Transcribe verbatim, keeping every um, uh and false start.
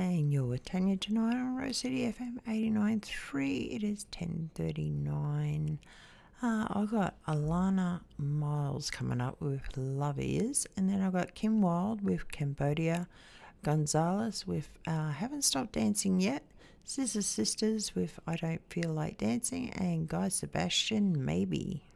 And you're with Tanya tonight on Rose City F M eighty-nine point three. It is ten thirty-nine. Uh, I've got Alana Miles coming up with Love Is. And then I've got Kim Wilde with Cambodia. Gonzalez with uh, Haven't Stopped Dancing Yet. Scissor Sisters with I Don't Feel Like Dancing. And Guy Sebastian, Maybe.